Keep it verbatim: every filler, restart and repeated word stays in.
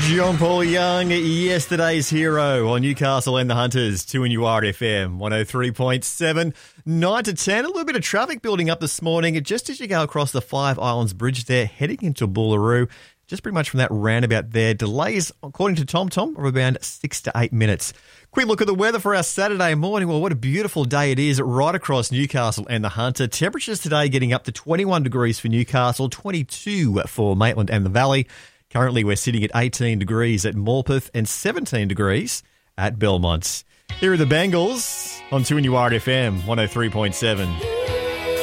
John Paul Young, yesterday's hero on Newcastle and the Hunters, two N U R F M, one oh three point seven, nine to ten. A little bit of traffic building up this morning just as you go across the Five Islands Bridge there, heading into Boolaroo. Just pretty much from that roundabout there. Delays, according to TomTom, of around six to eight minutes. Quick look at the weather for our Saturday morning. Well, what a beautiful day it is right across Newcastle and the Hunter. Temperatures today getting up to twenty-one degrees for Newcastle, twenty-two for Maitland and the Valley. Currently, we're sitting at eighteen degrees at Morpeth and seventeen degrees at Belmont. Here are the Bengals on two N U R F M, one oh three point seven.